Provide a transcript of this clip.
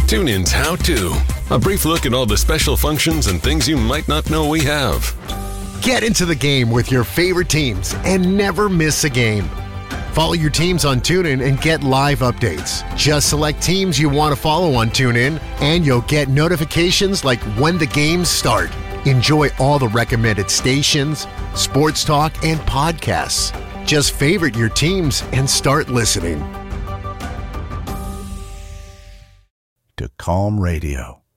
TuneIn's How To. A brief look at all the special functions and things you might not know we have. Get into the game with your favorite teams and never miss a game. Follow your teams on TuneIn and get live updates. Just select teams you want to follow on TuneIn, and you'll get notifications like when the games start. Enjoy all the recommended stations, sports talk, and podcasts. Just favorite your teams and start listening. To Calm Radio.